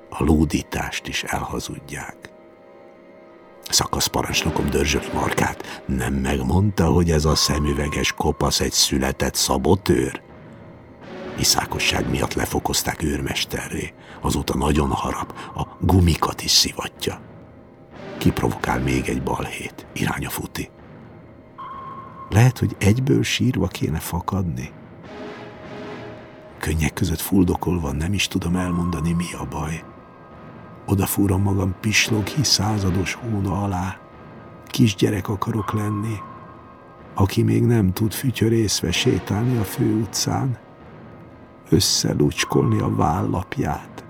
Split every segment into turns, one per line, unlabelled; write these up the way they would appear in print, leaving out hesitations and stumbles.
a lódítást is elhazudják. Szakaszparancsnokom dörzsöli Markát. Nem megmondta, hogy ez a szemüveges kopasz egy született szabotőr? Iszákosság miatt lefokozták őrmesterré. Azóta nagyon harap, a gumikat is szivatja. Kiprovokál még egy balhét, irány a futi. Lehet, hogy egyből sírva kéne fakadni. Könnyek között fuldokolva nem is tudom elmondani, mi a baj. Odafúrom magam pisloghi százados hóna alá. Kisgyerek akarok lenni, aki még nem tud fütyörészve sétálni a főutcán, összelucskolni a vállapját.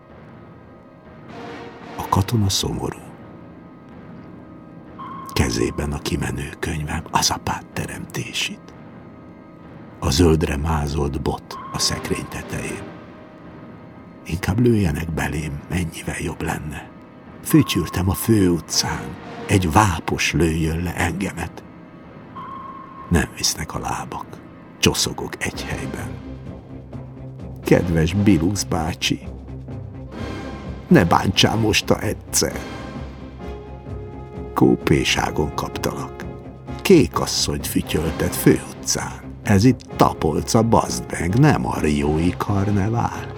A katona szomorú. Kezében a kimenő könyvem, az apád teremtését. A zöldre mázolt bot a szekrény tetején. Inkább lőjenek belém, mennyivel jobb lenne. Fütyültem a főutcán, egy vápos lőjön le engemet. Nem visznek a lábak, csoszogok egy helyben. Kedves Bilux bácsi, ne bántsál mosta egyszer. Kópéságon kaptalak. Kékasszonyt fütyöltet főutcán. Ez itt Tapolca, bazd meg, nem a riói karnevál.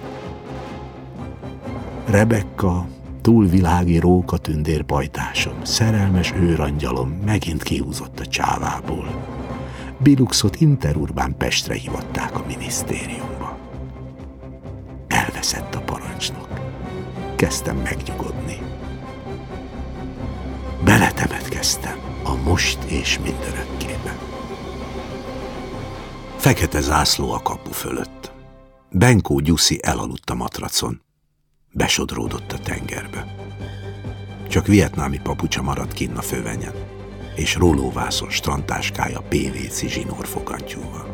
Rebekka, túlvilági rókatündér pajtásom, szerelmes őrangyalom megint kihúzott a csávából. Biluxot interurbán Pestre hivatták a minisztériumba. Elveszett a parancsnok. Kezdtem megnyugodni. Beletemetkeztem a most és mindörökkébe. Fekete zászló a kapu fölött. Benkó Gyuszi elaludt a matracon. Besodródott a tengerbe. Csak vietnámi papucsa maradt kinn a fövenyen, és rólóvászon strandtáskája PVC zsinórfogantyúval.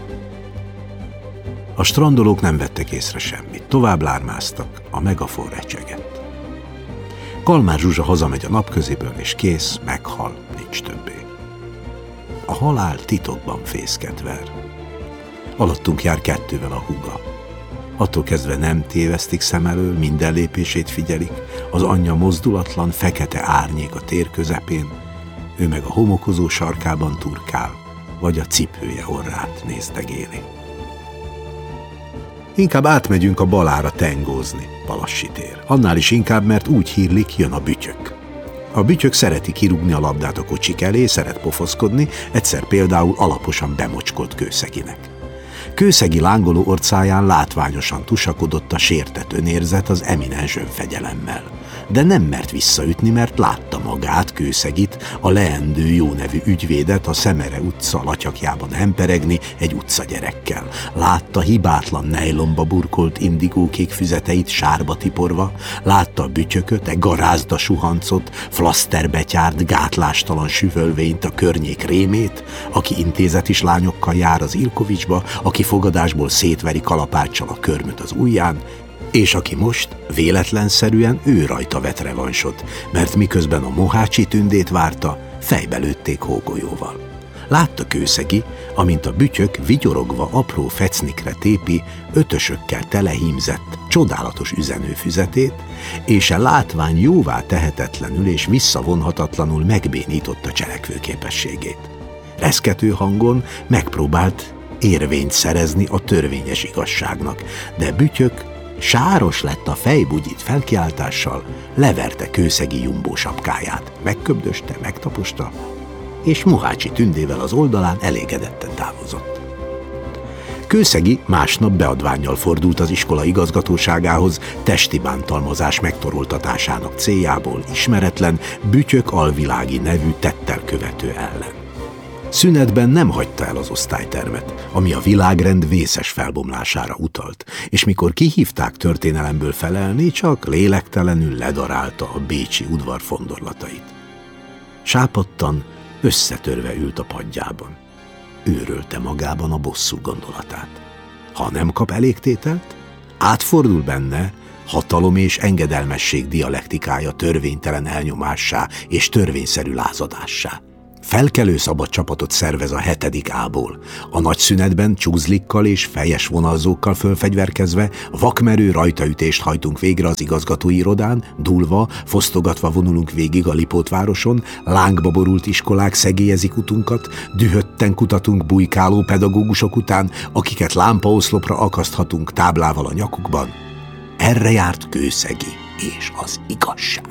A strandolók nem vettek észre semmit, tovább lármáztak, a megafon recsegett. Kalmár Zsuzsa hazamegy a napköziből, és kész, meghal, nincs többé. A halál titokban fészket ver. Alattunk jár 2-vel a húga. Attól kezdve nem tévesztik szem elől, minden lépését figyelik, az anyja mozdulatlan, fekete árnyék a tér közepén, ő meg a homokozó sarkában turkál, vagy a cipője orrát nézdegéli. Inkább átmegyünk a Balára tengózni, Balassi tér. Annál is inkább, mert úgy hírlik, jön a bütyök. A bütyök szereti kirúgni a labdát a kocsik elé, szeret pofoszkodni, egyszer például alaposan bemocskolt Kőszeginek. Kőszegi lángoló orcáján látványosan tusakodott a sértett önérzet az eminens önfegyelemmel. De nem mert visszaütni, mert látta magát, Kőszegit, a leendő jó nevű ügyvédet a Szemere utca latyakjában hemperegni egy utcagyerekkel. Látta hibátlan nejlomba burkolt indigókék füzeteit sárba tiporva, látta a bütyököt, garázda suhancot, flaszterbetyárt, gátlástalan süvölvényt a környék rémét, aki intézetis lányokkal jár az Ilkovicsba, aki fogadásból szétveri kalapáccsal a körmöt az ujján, és aki most véletlenszerűen ő rajta vett revansot, mert miközben a Mohácsi tündét várta, fejbe lőtték hógolyóval. Látta Kőszegi, amint a bütyök vigyorogva apró fecnikre tépi, ötösökkel telehímzett, csodálatos üzenőfüzetét, és a látvány jóvá tehetetlenül és visszavonhatatlanul megbénította cselekvőképességét. Reszkető hangon megpróbált érvényt szerezni a törvényes igazságnak, de bütyök sáros lett a fejbugyit felkiáltással, leverte Kőszegi jumbó sapkáját, megköbdöste, megtaposta, és Mohácsi tündével az oldalán elégedetten távozott. Kőszegi másnap beadvánnyal fordult az iskola igazgatóságához testi bántalmazás megtoroltatásának céljából ismeretlen, bütyök alvilági nevű tettel követő ellen. Szünetben nem hagyta el az osztálytermet, ami a világrend vészes felbomlására utalt, és mikor kihívták történelemből felelni, csak lélektelenül ledarálta a bécsi udvar fondorlatait. Sápadtan, összetörve ült a padjában. Őrölte magában a bosszú gondolatát. Ha nem kap elégtételt, átfordul benne hatalom és engedelmesség dialektikája törvénytelen elnyomássá és törvényszerű lázadássá. Felkelő szabad csapatot szervez a 7. A-ból. A nagy szünetben csúzlikkal és fejes vonalzókkal fölfegyverkezve vakmerő rajtaütést hajtunk végre az igazgatói irodán, dúlva, fosztogatva vonulunk végig a Lipótvároson, lángba borult iskolák szegélyezik utunkat, dühötten kutatunk bujkáló pedagógusok után, akiket lámpaoszlopra akaszthatunk táblával a nyakukban. Erre járt Kőszegi és az igazság.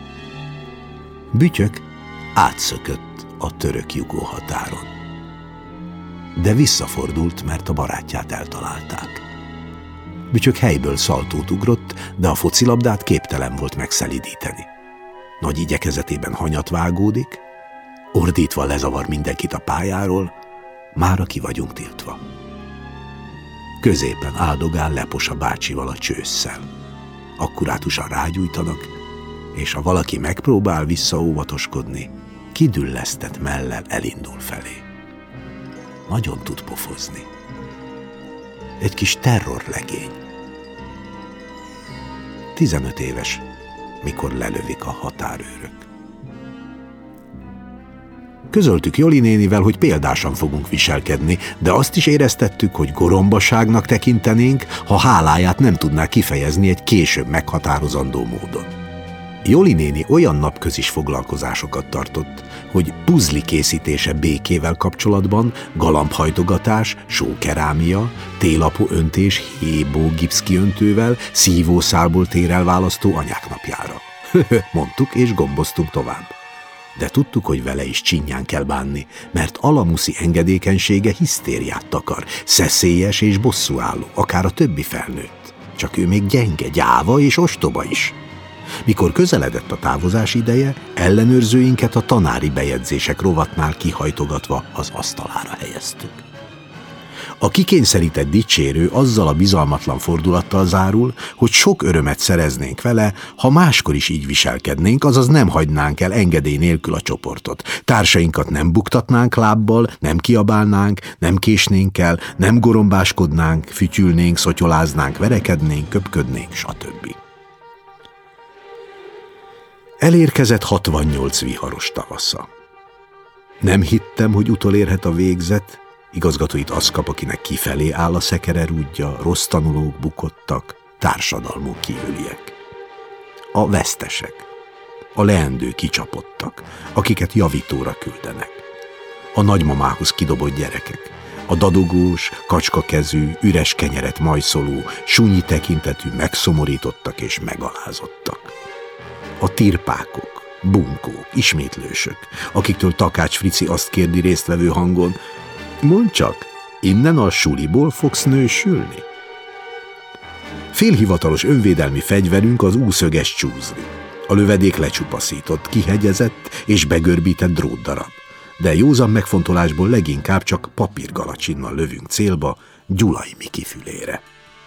Bütyök átszökött a török-jugó határon. De visszafordult, mert a barátját eltalálták. Bütyök helyből szaltót ugrott, de a focilabdát képtelen volt megszelidíteni. Nagy igyekezetében hanyat vágódik, ordítva lezavar mindenkit a pályáról, mára ki vagyunk tiltva. Középen áldogál Leposa bácsival a csősszel. Akkurátusan rágyújtanak, és ha valaki megpróbál visszaóvatoskodni, kidüllesztett mellel elindul felé. Nagyon tud pofozni. Egy kis terrorlegény. 15 éves, mikor lelövik a határőrök. Közöltük Joli nénivel, hogy példásan fogunk viselkedni, de azt is éreztettük, hogy gorombaságnak tekintenénk, ha háláját nem tudná kifejezni egy később meghatározandó módon. Joli néni olyan napközis foglalkozásokat tartott, hogy puzli készítése békével kapcsolatban, galambhajtogatás, sókerámia, télapó öntés hébó gipszkiöntővel, szívószálból térelválasztó anyák napjára. Mondtuk és gomboztunk tovább. De tudtuk, hogy vele is csinyán kell bánni, mert alamuszi engedékenysége hisztériát takar, szeszélyes és bosszúálló, akár a többi felnőtt. Csak ő még gyenge, gyáva és ostoba is. Mikor közeledett a távozás ideje, ellenőrzőinket a tanári bejegyzések rovatnál kihajtogatva az asztalára helyeztük. A kikényszerített dicsérő azzal a bizalmatlan fordulattal zárul, hogy sok örömet szereznénk vele, ha máskor is így viselkednénk, azaz nem hagynánk el engedély nélkül a csoportot. Társainkat nem buktatnánk lábbal, nem kiabálnánk, nem késnénk el, nem gorombáskodnánk, fütyülnénk, szotyoláznánk, verekednénk, köpködnénk, stb. Elérkezett 68 viharos tavasza. Nem hittem, hogy utolérhet a végzet, igazgatóit az kap, akinek kifelé áll a szekererúdja, rossz tanulók bukottak, társadalmuk kívüliek. A vesztesek, a leendő kicsapottak, akiket javítóra küldenek. A nagymamához kidobott gyerekek, a dadogós, kacskakezű, üres kenyeret majszoló, sunyi tekintetű megszomorítottak és megalázottak. A tirpákok, bunkók, ismétlősök, akiktől Takács Frici azt kérdi résztvevő hangon, mondd csak, innen a suliból fogsz nősülni? Félhivatalos önvédelmi fegyverünk az úszöges csúzli. A lövedék lecsupaszított, kihegyezett és begörbített drótdarab, de józan megfontolásból leginkább csak papírgalacsinnal lövünk célba Gyulai Miki fülére.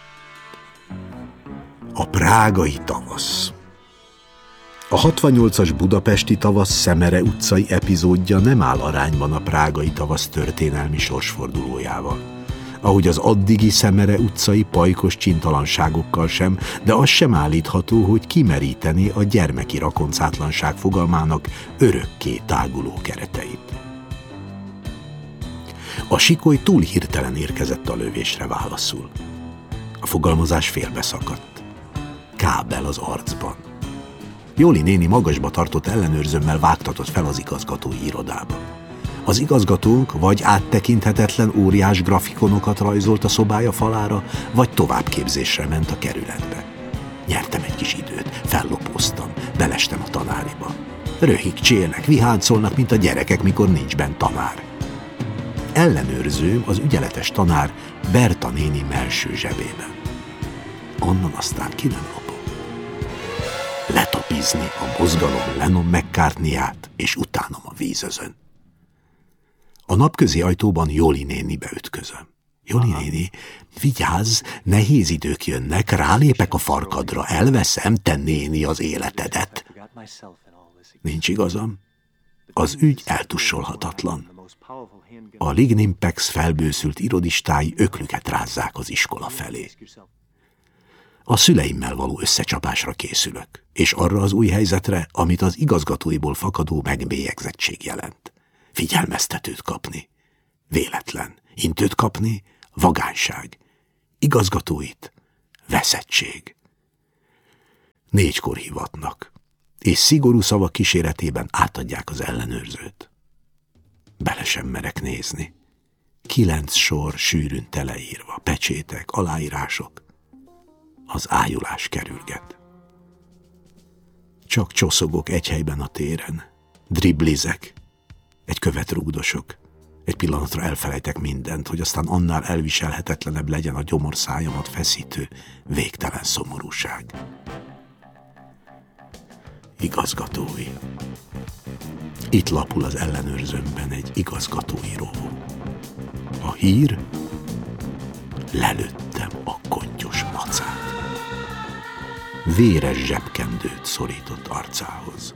A prágai tavasz. A 68-as budapesti tavasz Szemere utcai epizódja nem áll arányban a prágai tavasz történelmi sorsfordulójával. Ahogy az addigi Szemere utcai pajkos csintalanságokkal sem, de az sem állítható, hogy kimeríteni a gyermeki rakoncátlanság fogalmának örökké táguló kereteit. A sikoly túl hirtelen érkezett a lövésre válaszul. A fogalmazás félbeszakadt. Kábel az arcban. Joli néni magasba tartott ellenőrzőmmel vágtatott fel az igazgatói irodába. Az igazgatónk vagy áttekinthetetlen óriás grafikonokat rajzolt a szobája falára, vagy továbbképzésre ment a kerületbe. Nyertem egy kis időt, fellopóztam, belestem a tanáriba. Röhig csélnek, viháncolnak, mint a gyerekek, mikor nincs bent tanár. Ellenőrzőm az ügyeletes tanár Berta néni melső zsebében. Onnan aztán ki nem lopom. Letapizni a mozgalom Lennon McCartneyját, és utánom a vízözön. A napközi ajtóban Joli nénibe ütközöm. Joli néni, vigyázz, nehéz idők jönnek, rálépek a farkadra, elveszem, te néni, az életedet. Nincs igazam? Az ügy eltussolhatatlan. A Lignimpex felbőszült irodistái öklüket rázzák az iskola felé. A szüleimmel való összecsapásra készülök, és arra az új helyzetre, amit az igazgatóiból fakadó megbélyegzettség jelent. figyelmeztetőt kapni. Véletlen. Intőt kapni, vagányság. Igazgatóit, veszettség. 4-kor hívatnak, és szigorú szavak kíséretében átadják az ellenőrzőt. Bele sem merek nézni. 9 sor sűrűn teleírva, pecsétek, aláírások. Az ájulás kerülget. Csak csoszogok egy helyben a téren. Driblizek. Egy követ rúgdosok. Egy pillanatra elfelejtek mindent, hogy aztán annál elviselhetetlenebb legyen a gyomorszájamat feszítő, végtelen szomorúság. Igazgatói. Itt lapul az ellenőrzőmben egy igazgatóíró. A hír? Lelőttem a kontyos macát. Véres zsebkendőt szorított arcához.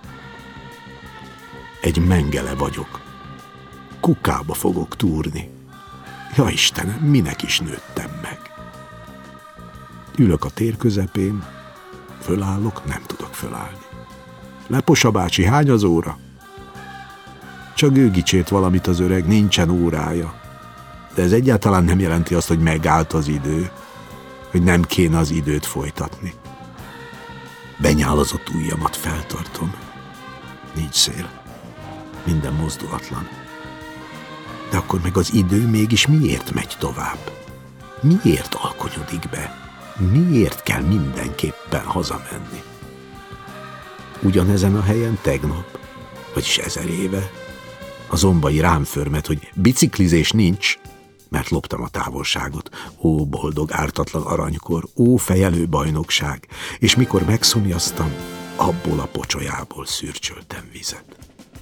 Egy mengele vagyok. Kukába fogok túrni. Ja Istenem, minek is nőttem meg? Ülök a tér közepén, fölállok, nem tudok fölállni. Leposa bácsi, hány az óra? Csak ő gicsért valamit az öreg, nincsen órája. De ez egyáltalán nem jelenti azt, hogy megállt az idő, hogy nem kéne az időt folytatni. Benyálazott ujjamat feltartom. Nincs szél. Minden mozdulatlan. De akkor meg az idő mégis miért megy tovább? Miért alkonyodik be? Miért kell mindenképpen hazamenni? Ugyanezen a helyen tegnap, vagyis 1000 éve, a Zombai rám förmet, hogy biciklizés nincs, mert loptam a távolságot. Ó, boldog, ártatlan aranykor, ó, fejelő bajnokság, és mikor megszomjaztam, abból a pocsolyából szürcsöltem vizet.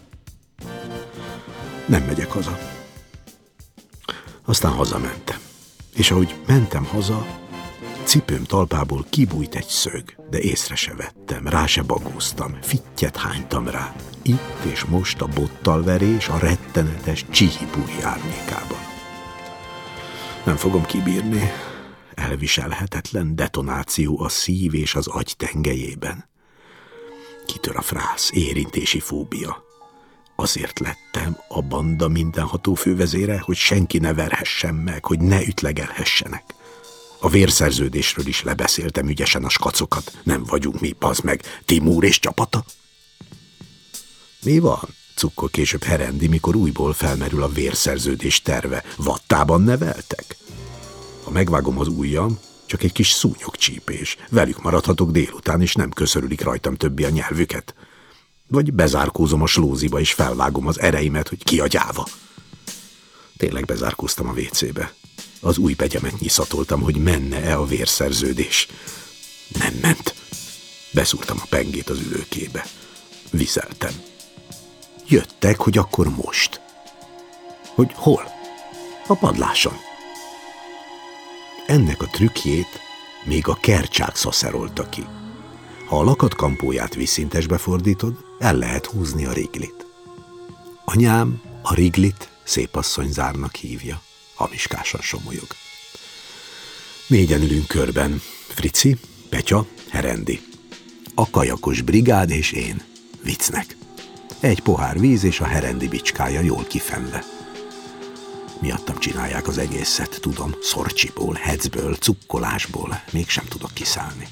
Nem megyek haza. Aztán hazamentem. És ahogy mentem haza, cipőm talpából kibújt egy szög, de észre se vettem, rá se bagóztam, fittyet hánytam rá. Itt és most a bottalverés a rettenetes csihibúj árnyékában. Nem fogom kibírni. Elviselhetetlen detonáció a szív és az agy tengelyében. Kitör a frász, érintési fóbia. Azért lettem a banda mindenható fővezére, hogy senki ne verhessen meg, hogy ne ütlegelhessenek. A vérszerződésről is lebeszéltem ügyesen a skacokat. Nem vagyunk mi, bazd meg, Timúr és csapata. Mi van? Cukkol később Herendi, mikor újból felmerül a vérszerződés terve. Vattában neveltek? Ha megvágom az ujjam, csak egy kis szúnyogcsípés. Velük maradhatok délután, és nem köszörülik rajtam többi a nyelvüket. Vagy bezárkózom a slóziba, és felvágom az ereimet, hogy ki a gyáva. Tényleg bezárkóztam a WC-be. Az új begyemet nyiszatoltam, hogy menne-e a vérszerződés. Nem ment. Beszúrtam a pengét az ülőkébe. Vizeltem. Jöttek, hogy akkor most. Hogy hol? A padláson. Ennek a trükkjét még a kercsák szaszerolta ki. Ha a lakatkampóját vízszintesbe fordítod, el lehet húzni a riglit. Anyám a riglit szépasszonyzárnak hívja. Hamiskásan somolyog. 4-en ülünk körben. Frici, Petya, Herendi. A kajakos brigád és én. Viccnek. Egy pohár víz és a Herendi bicskája jól kifenve. Miattam csinálják az egészet, tudom, szorcsiból, hecből, cukkolásból. Mégsem tudok kiszállni.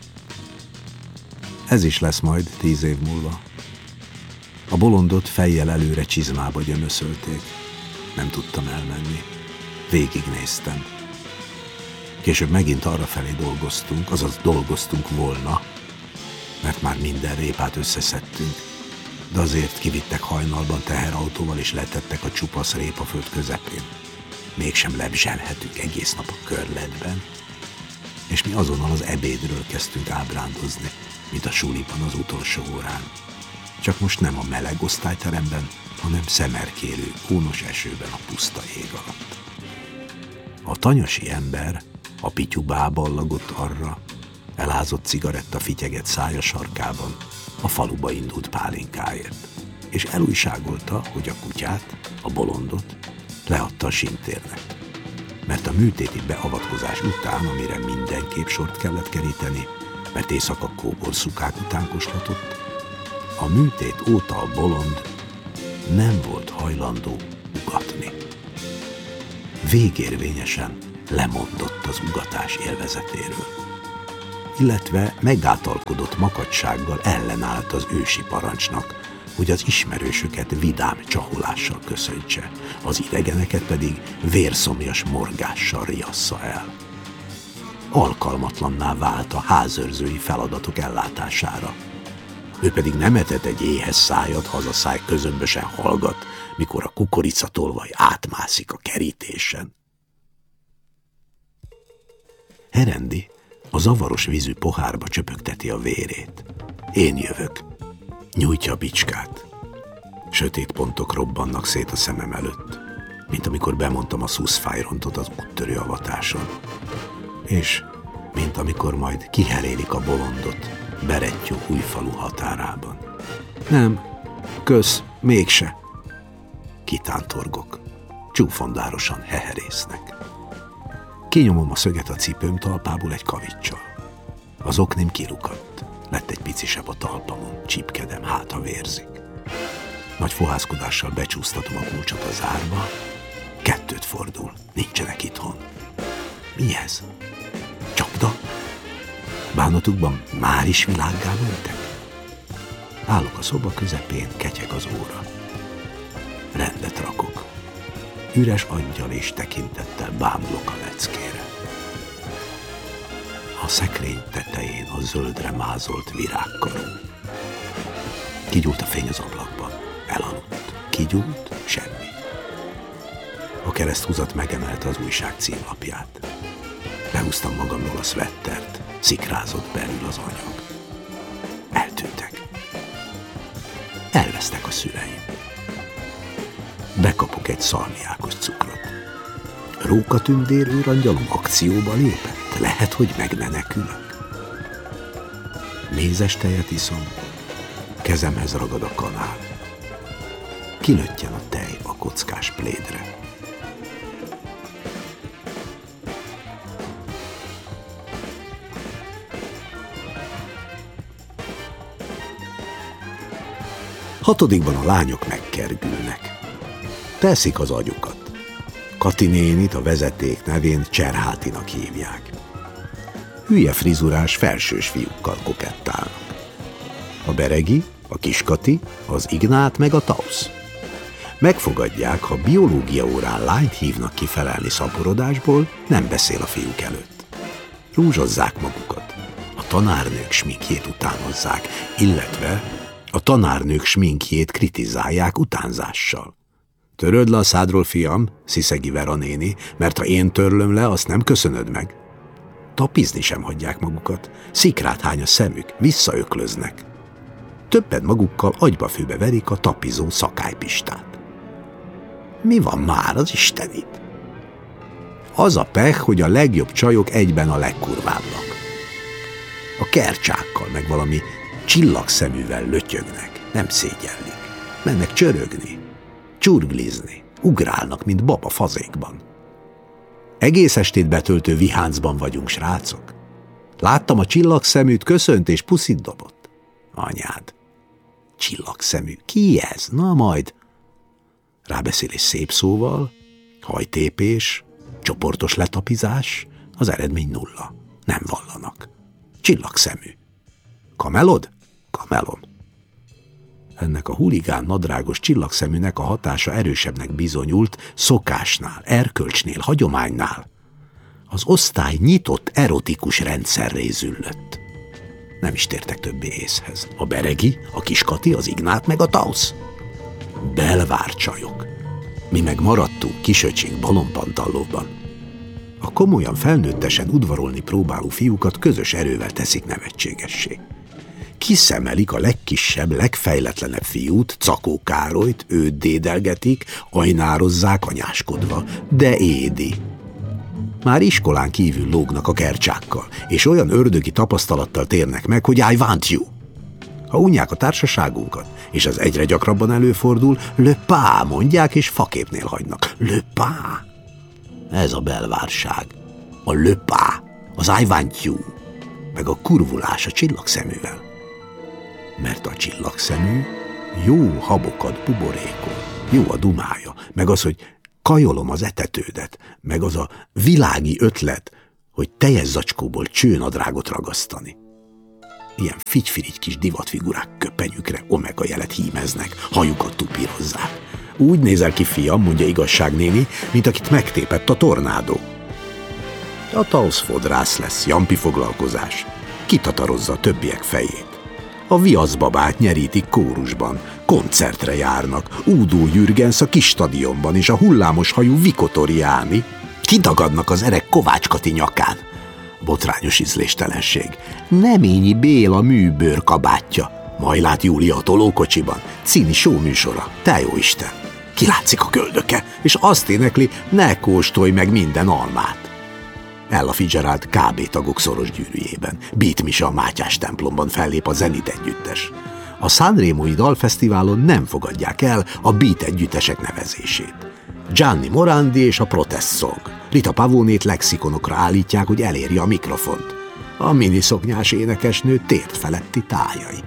Ez is lesz majd 10 év múlva. A bolondot fejjel előre csizmába gyömöszölték. Nem tudtam elmenni. Végignéztem. Később megint arrafelé dolgoztunk, azaz dolgoztunk volna, mert már minden répát összeszedtünk, de azért kivittek hajnalban teherautóval és letettek a csupasz répaföld közepén. Mégsem lebzselhetünk egész nap a körletben, és mi azonnal az ebédről kezdtünk ábrándozni, mint a suliban az utolsó órán. Csak most nem a meleg osztályteremben, hanem szemerkélő, hónos esőben a puszta ég alatt. A tanyasi ember a pityú báballagott arra, elázott cigaretta fityeget szája sarkában, a faluba indult pálinkáért, és elújságolta, hogy a kutyát, a bolondot leadta a sintérnek. Mert a műtéti beavatkozás után, amire mindenképp sort kellett keríteni, mert éjszaka kóborszukák után koslatott, a műtét óta a bolond nem volt hajlandó ugatni. Végérvényesen lemondott az ugatás élvezetéről, illetve megáltalkodott makacsággal ellenállt az ősi parancsnak, hogy az ismerősöket vidám csaholással köszöntse, az idegeneket pedig vérszomjas morgással riassza el. Alkalmatlanná vált a házőrzői feladatok ellátására. Ő pedig nem etett egy éhes szájat, hazaszáj közömbösen hallgat, mikor a kukoricatolvaj átmászik a kerítésen. Herendi a zavaros vízű pohárba csöpögteti a vérét. Én jövök. Nyújtja a bicskát. Sötét pontok robbannak szét a szemem előtt, mint amikor bemondtam a szuszfájrontot az úttörő avatáson. És mint amikor majd kihelélik a bolondot Berettyó újfalu határában. Nem, kösz, mégse. Kitántorgok. Csúfondárosan heherésznek. Kinyomom a szöget a cipőm talpából egy kaviccsal. Az oknim kirukadt. Lett egy picisebb a talpamon, csípkedem, háta vérzik. Nagy fohászkodással becsúsztatom a kulcsot a zárba. 2 fordul, nincsenek itthon. Mi ez? Csapda? Bánatukban már is világgá mentek? Állok a szoba közepén, ketyeg az óra. Rendet rakok. Üres aggyal és tekintettel bámulok a leckére. A szekrény tetején a zöldre mázolt virágkaró. Kigyúlt a fény az ablakban. Elaludt. Kigyúlt, semmi. A kereszthúzat megemelte az újság címlapját. Lehúztam magamról a szvettert. Szikrázott belül az anyag. Eltűntek. Elvesztek a szüleim. Bekapok egy szalmiákos cukrot. Rókatündér őrangyalom akcióba lépett? Lehet, hogy megmenekülök. Mézes tejet iszom, kezemhez ragad a kanál. Kilöttyen a tej a kockás plédre. Hatodikban a lányok megkergülnek. Teszik az agyukat. Kati nénit a vezeték nevén Cserhátinak hívják. Hülye frizurás felsős fiúkkal kokettálnak. A Beregi, a Kiskati, az Ignát meg a Tausz. Megfogadják, ha biológia órán lányt hívnak kifelelni szaporodásból, nem beszél a fiúk előtt. Rúzsozzák magukat. A tanárnők sminkjét utánozzák, illetve a tanárnők sminkjét kritizálják utánzással. Töröld le a szádról, fiam, sziszegi Vera néni, mert ha én törlöm le, azt nem köszönöd meg. Tapizni sem hagyják magukat, szikrát hány a szemük, visszaöklöznek. Többet magukkal agyba-főbe verik a tapizó szakálypistát. Mi van már az istenit? Az a pech, hogy a legjobb csajok egyben a legkurvábbak. A kercsákkal meg valami csillagszeművel lötyögnek, nem szégyellik. Mennek csörögni, csurglizni, ugrálnak, mint baba fazékban. Egész estét betöltő viháncban vagyunk, srácok. Láttam a csillagszeműt, köszönt és puszit dobott. Anyád, csillagszemű, ki ez? Na majd. Rábeszélés szép szóval, hajtépés, csoportos letapizás, az eredmény 0. Nem vallanak. Csillagszemű. Kamelod? Kamelon. Ennek a huligán nadrágos csillagszeműnek a hatása erősebbnek bizonyult szokásnál, erkölcsnél, hagyománynál. Az osztály nyitott erotikus rendszerré züllött. Nem is tértek többé észhez. A Beregi, a Kiskati, az Ignát meg a Tausz. Belvárcsajok. Mi meg maradtunk kisöcsink balonpantallóban. A komolyan felnőttesen udvarolni próbáló fiúkat közös erővel teszik nevetségessé. Kiszemelik a legkisebb, legfejletlenebb fiút, Cakó Károlyt, őt dédelgetik, ajnározzák anyáskodva, de édi. Már iskolán kívül lógnak a kercsákkal, és olyan ördögi tapasztalattal térnek meg, hogy I want you. Ha unják a társaságunkat, és az egyre gyakrabban előfordul, le pá mondják, és faképnél hagynak. Le pá. Ez a belvárság. A le pá, az I want you, meg a kurvulás a csillagszeművel. Mert a csillagszemű Jó habokat buborékol, jó a dumája, meg az, hogy kajolom az etetődet, meg az a világi ötlet, hogy teljes zacskóból csőnadrágot ragasztani. Ilyen figyfirigy kis divatfigurák köpenyükre omega jelet hímeznek, hajukat tupírozzák. Úgy nézel ki, fiam, mondja igazságnéni, mint akit megtépett a tornádó. A Taos fodrász lesz, jampi foglalkozás. Kitatarozza a többiek fejét. A viaszbabát nyerítik kórusban, koncertre járnak, Údó Jürgensz a kis stadionban és a hullámos hajú Vikotoriáni. Kidagadnak az erek Kovács Kati nyakán. Botrányos ízléstelenség. Neményi Béla műbőr kabátja. Majlát Júlia a tolókocsiban. Cíni showműsora. Te jó Isten! Kilátszik a köldöke, és azt énekli, ne kóstolj meg minden almát. Ella Fitzgerald KB tagok szoros gyűrűjében. Beat Misa a Mátyás templomban fellép a Zenit együttes. A Sanremói Dalfesztiválon nem fogadják el a Beat együttesek nevezését. Gianni Morandi és a Protest Song. Rita Pavonét lexikonokra állítják, hogy elérje a mikrofont. A miniszoknyás énekesnő tért feletti tájai.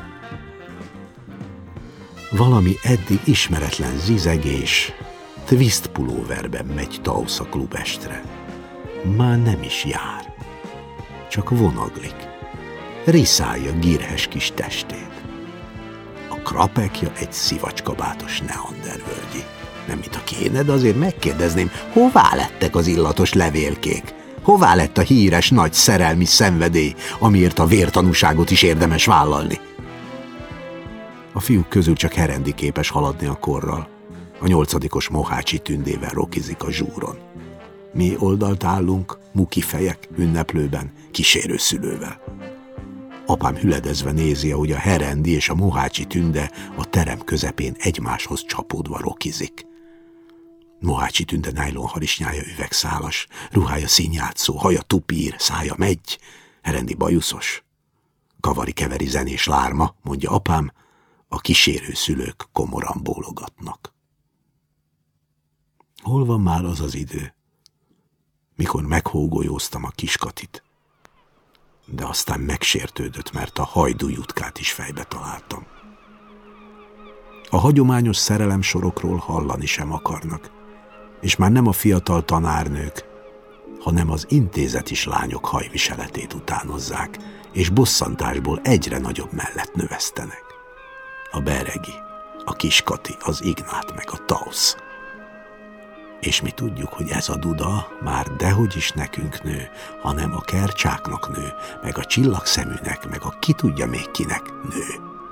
Valami eddig ismeretlen zizegés twist pulóverben megy Taos a klubestre. Már nem is jár, csak vonaglik, riszálja gírhes kis testét. A krapekja egy szivacskabátos neandervölgyi. Nem mint a kéne, de azért megkérdezném, hová lettek az illatos levélkék? Hová lett a híres nagy szerelmi szenvedély, amiért a vértanúságot is érdemes vállalni? A fiúk közül csak Herendi képes haladni a korral. A 8-os Mohácsi Tündével rokizik a zsúron. Mi oldalt állunk, muki fejek, ünneplőben, kísérőszülővel. Apám hüledezve nézi, ahogy a Herendi és a Mohácsi Tünde a terem közepén egymáshoz csapódva rokizik. Mohácsi Tünde nájlonharisnyája üvegszálas, ruhája színjátszó, haja tupír, szája megy, Herendi bajuszos. Kavari-keveri zenés lárma, mondja apám, a kísérőszülők komoran bólogatnak. Hol van már az az idő, mikor meghógolyóztam a Kiskatit, de aztán megsértődött, mert a Hajdú Jutkát is fejbe találtam. A hagyományos szerelemsorokról hallani sem akarnak, és már nem a fiatal tanárnők, hanem az intézetis lányok hajviseletét utánozzák, és bosszantásból egyre nagyobb mellett növesztenek. A Beregi, a Kiskati, az Ignát meg a Taos. És mi tudjuk, hogy ez a duda már dehogy is nekünk nő, hanem a Kercsáknak nő, meg a Csillagszeműnek, meg a ki tudja még kinek nő.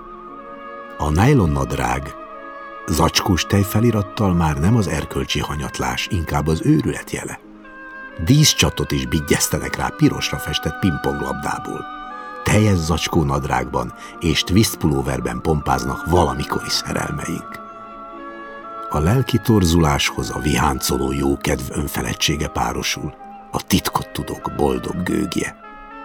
A nájlonnadrág zacskós tejfelirattal már nem az erkölcsi hanyatlás, inkább az őrület jele. Díszcsatot is bigyesztenek rá pirosra festett pingponglabdából. Teljes zacskó nadrágban és twist pulóverben pompáznak valamikori szerelmeink. A lelki torzuláshoz a viháncoló jókedv önfeledtsége párosul, a titkot tudók boldog gőgje.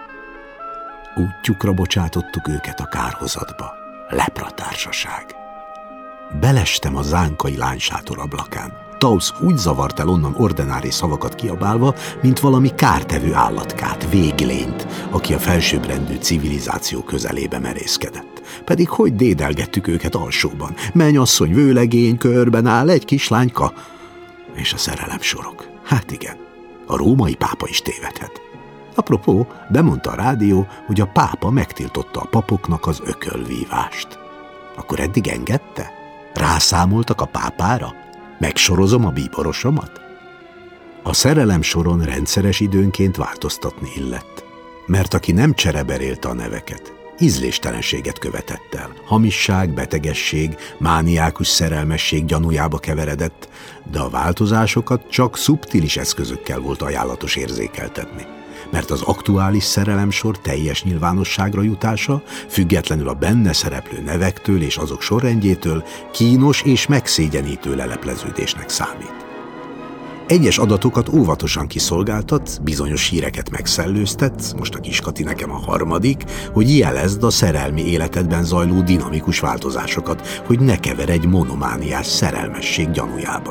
Útjukra bocsátottuk őket a kárhozatba, lepratársaság. Belestem a zánkai lánysátor ablakán. Taos úgy zavart el onnan ordinári szavakat kiabálva, mint valami kártevő állatkát, véglényt, aki a felsőbbrendű civilizáció közelébe merészkedett. Pedig hogy dédelgettük őket alsóban? Mennyasszony vőlegény, körben áll egy kislányka. És a szerelemsorok. Hát igen, a római pápa is tévedhet. Apropó, bemondta a rádió, hogy a pápa megtiltotta a papoknak az ökölvívást. Akkor eddig engedte? Rászámoltak a pápára? Megsorozom a bíborosomat? A szerelem soron rendszeres időnként változtatni illett. Mert aki nem csereberélte a neveket, ízléstelenséget követett el. Hamisság, betegesség, mániákus szerelmesség gyanújába keveredett, de a változásokat csak szubtilis eszközökkel volt ajánlatos érzékeltetni. Mert az aktuális szerelemsor teljes nyilvánosságra jutása, függetlenül a benne szereplő nevektől és azok sorrendjétől kínos és megszégyenítő lelepleződésnek számít. Egyes adatokat óvatosan kiszolgáltat, bizonyos híreket megszellőztet, most a Kiskati nekem a harmadik, hogy jelezd a szerelmi életedben zajló dinamikus változásokat, hogy ne keveredj monomániás szerelmesség gyanújába.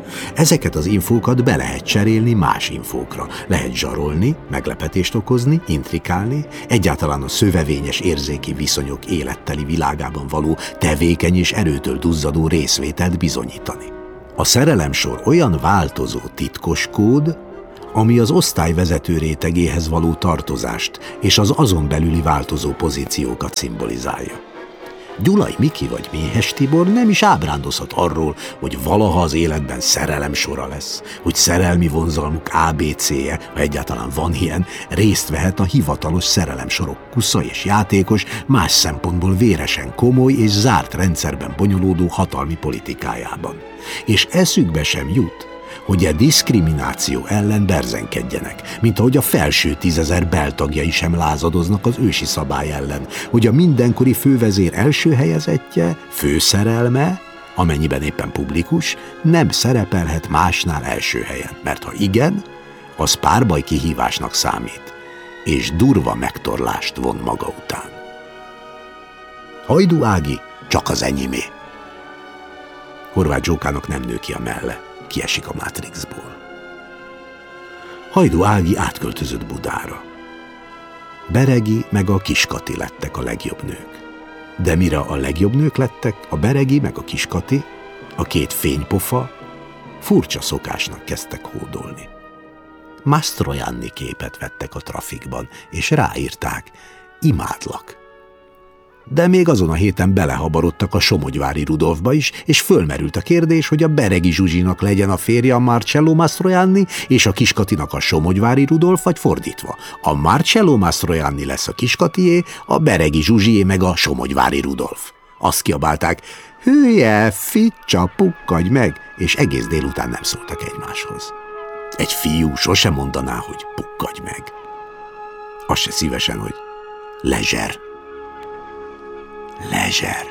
Ezeket az infókat be lehet cserélni más infókra. Lehet zsarolni, meglepetést okozni, intrikálni, egyáltalán a szövevényes érzéki viszonyok életteli világában való tevékeny és erőtől duzzadó részvételt bizonyítani. A szerelemsor olyan változó titkos kód, ami az osztályvezető rétegéhez való tartozást és az azon belüli változó pozíciókat szimbolizálja. Gyulai Miki vagy Méhes Tibor nem is ábrándozhat arról, hogy valaha az életben szerelemsora lesz, hogy szerelmi vonzalmuk ABC-je, ha egyáltalán van ilyen, részt vehet a hivatalos szerelemsorok kusza és játékos, más szempontból véresen komoly és zárt rendszerben bonyolódó hatalmi politikájában. És eszükbe sem jut, hogy a diszkrimináció ellen berzenkedjenek, mint ahogy a felső 10 000 beltagjai sem lázadoznak az ősi szabály ellen, hogy a mindenkori fővezér első helyezettje, főszerelme, amennyiben éppen publikus, nem szerepelhet másnál első helyen, mert ha igen, az párbaj kihívásnak számít, és durva megtorlást von maga után. Hajdú Ági csak az enyémé. Horváth Zsókának nem nő ki a melle. Kiesik a Matrixból. Hajdú Ági átköltözött Budára. Beregi meg a Kiskati lettek a legjobb nők. De mire a legjobb nők lettek, a Beregi meg a Kiskati, a két fénypofa, furcsa szokásnak kezdtek hódolni. Mastroianni képet vettek a trafikban, és ráírták: imádlak. De még azon a héten belehabarodtak a Somogyvári Rudolfba is, és fölmerült a kérdés, hogy a Beregi Zsuzsinak legyen a férje a Marcello Mastroianni, és a Kiskatinak a Somogyvári Rudolf, vagy fordítva. A Marcello Mastroianni lesz a Kiskatié, a Beregi Zsuzsié meg a Somogyvári Rudolf. Azt kiabálták: hülye, ficsa, pukkadj meg, és egész délután nem szóltak egymáshoz. Egy fiú sosem mondaná, hogy pukkadj meg. Az se szívesen, hogy lezser. Lezser.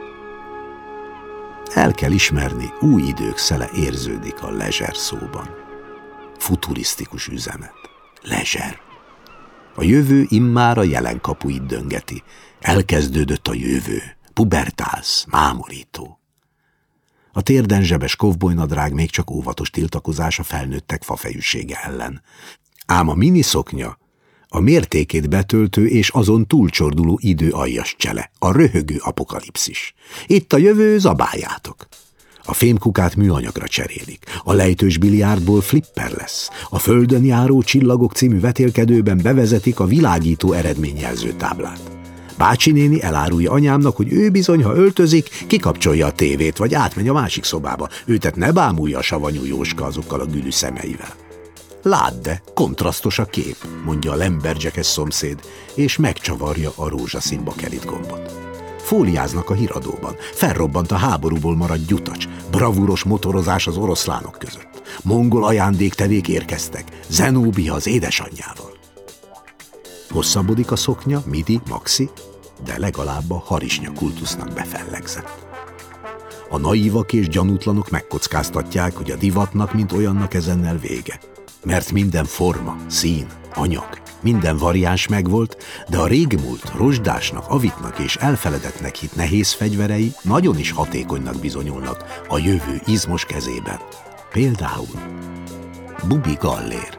El kell ismerni, új idők szele érződik a lezser szóban. Futurisztikus üzenet. Lezser. A jövő immár a jelen kapuit döngeti. Elkezdődött a jövő. Pubertálsz, mámorító. A térden zsebes kovbolynadrág még csak óvatos tiltakozás a felnőttek fafejűsége ellen. Ám a miniszoknya a mértékét betöltő és azon túlcsorduló idő aljas csele, a röhögő apokalipszis. Itt a jövő, zabáljátok. A fémkukát műanyagra cserélik, a lejtős biliárdból flipper lesz, a Földön járó csillagok című vetélkedőben bevezetik a világító eredményjelző táblát. Bácsi néni elárulja anyámnak, hogy ő bizony, ha öltözik, kikapcsolja a tévét, vagy átmegy a másik szobába, őtet ne bámulja a savanyú Jóska azokkal a gülű szemeivel. Ládd de, kontrasztos a kép, mondja a lemberdzsekes szomszéd, és megcsavarja a rózsaszín bakelit gombot. Fóliáznak a híradóban, felrobbant a háborúból maradt gyutacs, bravúros motorozás az oroszlánok között. Mongol ajándéktevék érkeztek, Zenóbia az édesanyjával. Hosszabbodik a szoknya, midi, maxi, de legalább a harisnya kultusznak befellegzett. A naívak és gyanútlanok megkockáztatják, hogy a divatnak, mint olyannak ezennel vége. Mert minden forma, szín, anyag, minden variáns megvolt, de a régmúlt, rozsdásnak, avitnak és elfeledettnek hitt nehéz fegyverei nagyon is hatékonynak bizonyulnak a jövő izmos kezében. Például Bubi Gallér.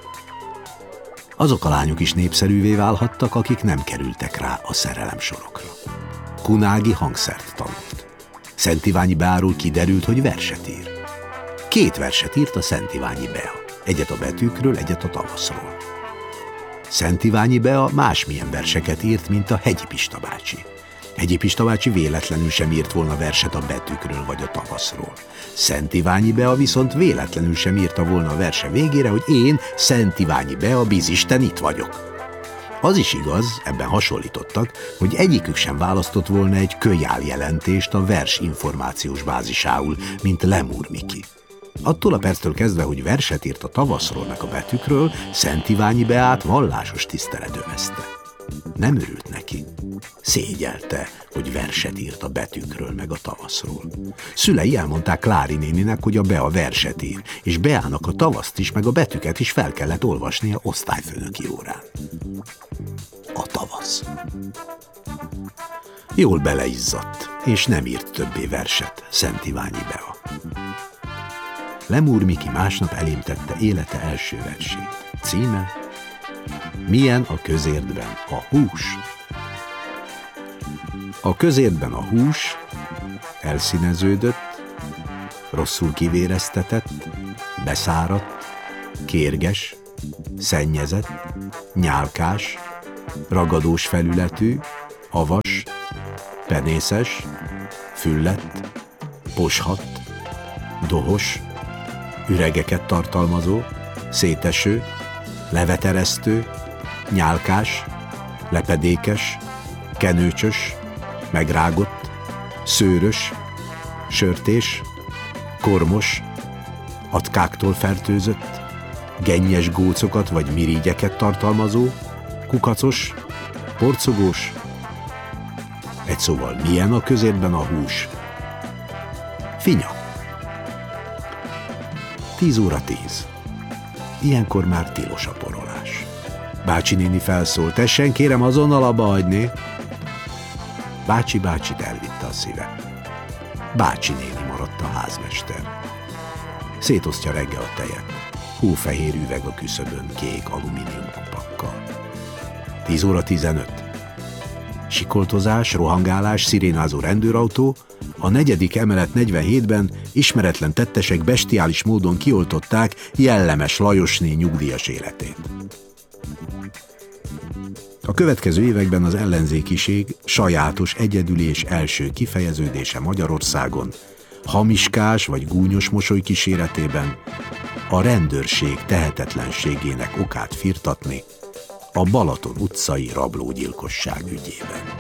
Azok a lányok is népszerűvé válhattak, akik nem kerültek rá a szerelemsorokra. Kunági hangszert tanult. Szent Iványi Beáról kiderült, hogy verset ír. 2 verset írt a Szent Iványi Bea. Egyet a betűkről, egyet a tavaszról. Szent Iványi Bea másmilyen verseket írt, mint a Hegyi Pista bácsi. Hegyi Pista bácsi véletlenül sem írt volna verset a betűkről vagy a tavaszról. Szent Iványi Bea viszont véletlenül sem írta volna a verse végére, hogy én, Szent Iványi Bea, bízisten, itt vagyok. Az is igaz, ebben hasonlítottak, hogy egyikük sem választott volna egy kölyál jelentést a vers információs bázisául, mint Lemúr Miki. Attól a perctől kezdve, hogy verset írt a tavaszról meg a betűkről, Szent Iványi Beát vallásos tisztelet övezte. Nem örült neki. Szégyelte, hogy verset írt a betűkről meg a tavaszról. Szülei elmondták Klári néninek, hogy a Bea verset ír, és Beának a tavaszt is meg a betűket is fel kellett olvasnia osztályfőnöki órán. A tavasz. Jól beleizzadt, és nem írt többé verset Szent Iványi Bea. Lemúr Miki másnap elém tette élete első versét. Címe: Milyen a közértben a hús? A közértben a hús elszíneződött, rosszul kivéreztetett, beszáradt, kérges, szennyezett, nyálkás, ragadós felületű, havas, penészes, füllett, poshat, dohos, üregeket tartalmazó, széteső, leveteresztő, nyálkás, lepedékes, kenőcsös, megrágott, szőrös, sörtés, kormos, atkáktól fertőzött, gennyes gócokat vagy mirigyeket tartalmazó, kukacos, porcogós. Egy szóval milyen a közértben a hús? Finya. 10:10. Ilyenkor már tilos a porolás. Bácsi néni felszól: tessen kérem azonnal abba hagyni. Bácsit elvitte a szíve. Bácsi néni maradt a házmester. Szétosztja reggel a tejet. Hófehér üveg a küszöbön kék alumínium kupakkal. 10:15. Sikoltozás, rohangálás, szirénázó rendőrautó. A 4. emelet 47-ben ismeretlen tettesek bestiális módon kioltották Jellemes Lajosné nyugdíjas életét. A következő években az ellenzékiség sajátos, egyedüli és első kifejeződése Magyarországon, hamiskás vagy gúnyos mosoly kíséretében a rendőrség tehetetlenségének okát firtatni a Balaton utcai rablógyilkosság ügyében.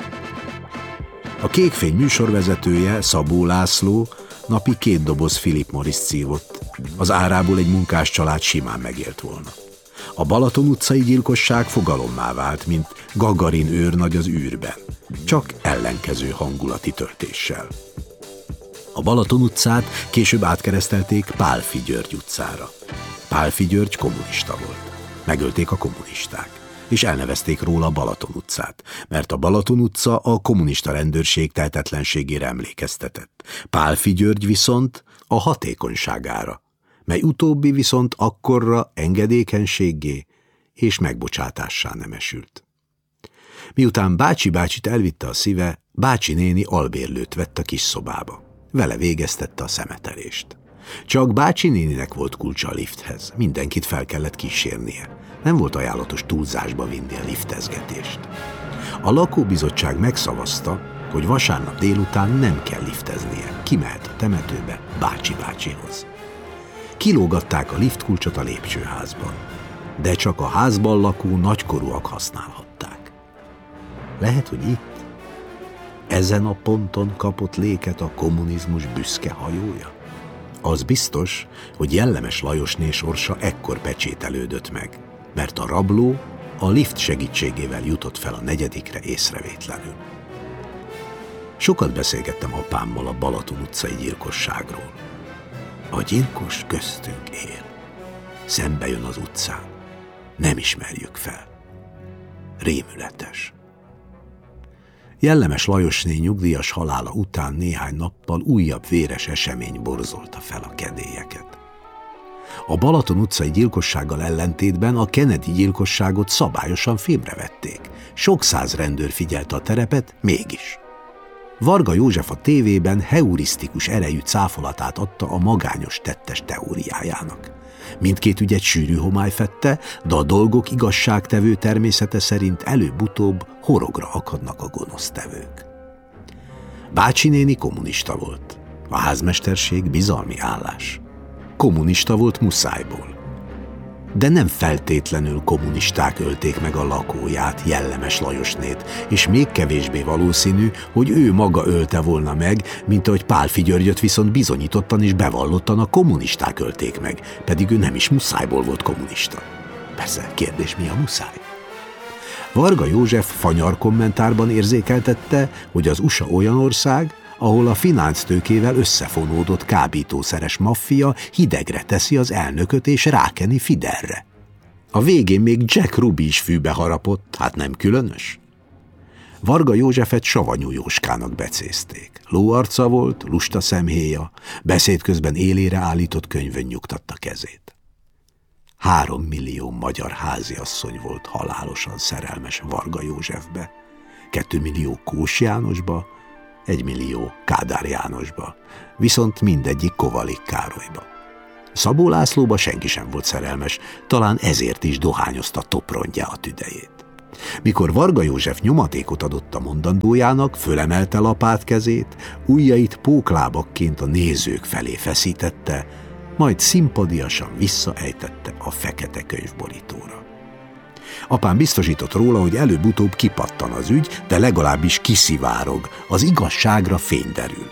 A Kékfény műsorvezetője, Szabó László napi 2 doboz Philip Morris szívott, az árából egy munkás család simán megélt volna. A Balaton utcai gyilkosság fogalommá vált, mint Gagarin őrnagy az űrben, csak ellenkező hangulati töltéssel. A Balaton utcát később átkeresztelték Pálffy György utcára. Pálffy György kommunista volt. Megölték a kommunisták, és elnevezték róla Balaton utcát, mert a Balaton utca a kommunista rendőrség tehetetlenségére emlékeztetett. Pálffy György viszont a hatékonyságára, mely utóbbi viszont akkorra engedékenységgé és megbocsátássá nemesült. Miután bácsit elvitte a szíve, bácsi néni albérlőt vett a kis szobába. Vele végeztette a szemetelést. Csak bácsi néninek volt kulcsa a lifthez, mindenkit fel kellett kísérnie. Nem volt ajánlatos túlzásba vinni a liftezgetést. A lakóbizottság megszavazta, hogy vasárnap délután nem kell lifteznie, kimehet a temetőbe bácsihoz. Kilógatták a liftkulcsot a lépcsőházban, de csak a házban lakó nagykorúak használhatták. Lehet, hogy itt, ezen a ponton kapott léket a kommunizmus büszke hajója? Az biztos, hogy Jellemes Lajosné sorsa ekkor pecsételődött meg, mert a rabló a lift segítségével jutott fel a 4. észrevétlenül. Sokat beszélgettem apámmal a Balaton utcai gyilkosságról. A gyilkos köztünk él. Szembe jön az utcán. Nem ismerjük fel. Rémületes. Jellemes Lajosné nyugdíjas halála után néhány nappal újabb véres esemény borzolta fel a kedélyeket. A Balaton utcai gyilkossággal ellentétben a Kennedy gyilkosságot szabályosan filmre vették. Sok száz rendőr figyelte a terepet, mégis. Varga József a tévében heurisztikus erejű cáfolatát adta a magányos tettes teóriájának. Mindkét ügyet sűrű homály fedte, de a dolgok igazságtevő természete szerint előbb-utóbb horogra akadnak a gonosztevők. Bácsi néni kommunista volt. A házmesterség bizalmi állás. Kommunista volt muszájból. De nem feltétlenül kommunisták ölték meg a lakóját, Jellemes Lajosnét, és még kevésbé valószínű, hogy ő maga ölte volna meg, mint ahogy Pálffy Györgyöt viszont bizonyítottan és bevallottan a kommunisták ölték meg, pedig ő nem is muszájból volt kommunista. Persze, kérdés, mi a muszáj? Varga József fanyar kommentárban érzékeltette, hogy az USA olyan ország, ahol a finansztőkével összefonódott kábítószeres maffia hidegre teszi az elnököt és rákeni Fidelre. A végén még Jack Ruby is fűbe harapott, hát nem különös? Varga Józsefet Savanyú Jóskának becézték. Lóarca volt, lusta szemhéja, beszéd közben élére állított könyvön nyugtatta kezét. 3 millió magyar háziasszony volt halálosan szerelmes Varga Józsefbe, 2 millió Kós Jánosba, 1 millió Kádár Jánosba, viszont mindegyik Kovalik Károlyba. Szabó Lászlóba senki sem volt szerelmes, talán ezért is dohányozta toprondjá a tüdejét. Mikor Varga József nyomatékot adott a mondandójának, fölemelte lapát kezét, ujjait póklábakként a nézők felé feszítette, majd szimpadiasan visszaejtette a fekete könyvborítóra. Apám biztosított róla, hogy előbb-utóbb kipattan az ügy, de legalábbis kiszivárog, az igazságra fény derül.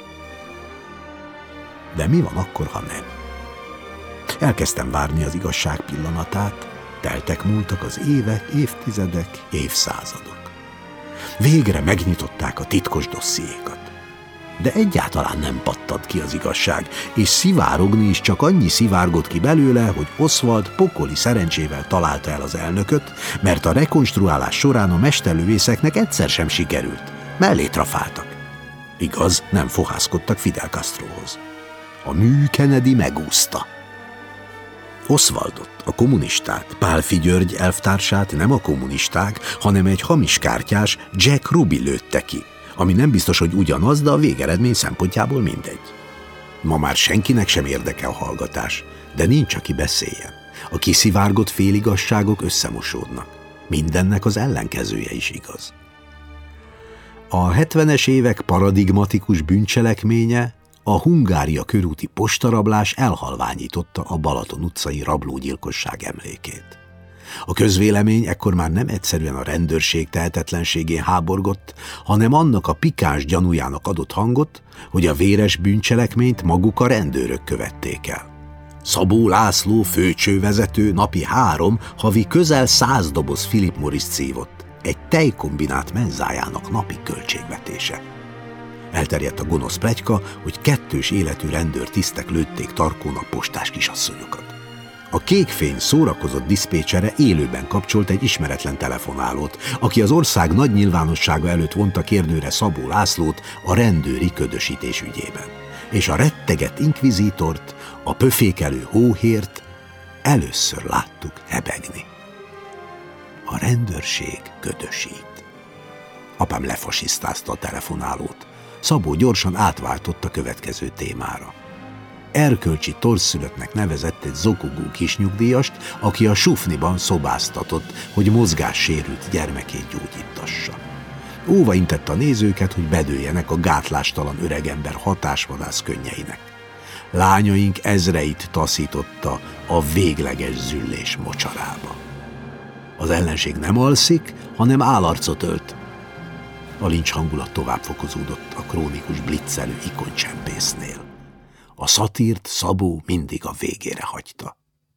De mi van akkor, ha nem? Elkezdtem várni az igazság pillanatát, teltek múltak az évek, évtizedek, évszázadok. Végre megnyitották a titkos dossziékat. De egyáltalán nem pattant ki az igazság, és szivárogni is csak annyi szivárgott ki belőle, hogy Oswald pokoli szerencsével találta el az elnököt, mert a rekonstruálás során a mesterlövészeknek egyszer sem sikerült. Mellé trafáltak. Igaz, nem fohászkodtak Fidel Castrohoz. A mű Kennedy megúszta. Oswaldot, a kommunistát, Pálffy György elvtársát nem a kommunisták, hanem egy hamis kártyás Jack Ruby lőtte ki, ami nem biztos, hogy ugyanaz, de a végeredmény szempontjából mindegy. Ma már senkinek sem érdeke a hallgatás, de nincs, aki beszéljen. A kiszivárgott féligasságok összemosódnak. Mindennek az ellenkezője is igaz. A 70-es évek paradigmatikus bűncselekménye, a Hungária körúti postarablás elhalványította a Balaton utcai rablógyilkosság emlékét. A közvélemény ekkor már nem egyszerűen a rendőrség tehetetlenségén háborgott, hanem annak a pikáns gyanújának adott hangot, hogy a véres bűncselekményt maguk a rendőrök követték el. Szabó László főcsővezető napi 3, havi közel 100 doboz Philip Morris szívott, egy tejkombinát menzájának napi költségvetése. Elterjedt a gonosz pletyka, hogy 2 életű rendőrtisztek lőtték tarkón a postás kisasszonyokat. A Kékfény szórakozott diszpécsere élőben kapcsolt egy ismeretlen telefonálót, aki az ország nagy nyilvánossága előtt vonta kérdőre Szabó Lászlót a rendőri ködösítés ügyében. És a rettegett inkvizítort, a pöfékelő hóhért először láttuk hebegni. A rendőrség ködösít. Apám lefasisztázta a telefonálót. Szabó gyorsan átváltott a következő témára. Erkölcsi torszülöttnek nevezett egy zokogó kisnyugdíjast, aki a sufniban szobáztatott, hogy mozgássérült gyermekét gyógyítassa. Óva intette a nézőket, hogy bedőljenek a gátlástalan öregember hatásvadász könnyeinek. Lányaink ezreit taszította a végleges züllés mocsarába. Az ellenség nem alszik, hanem állarcot ölt. A lincs hangulat tovább fokozódott a krónikus blitzelő ikoncsempésznél. A szatírt Szabó mindig a végére hagyta.